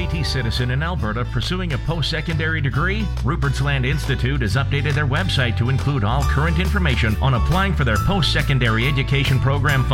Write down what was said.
Métis citizen in Alberta pursuing a post-secondary degree? Rupert's Land Institute has updated their website to include all current information on applying for their post-secondary education program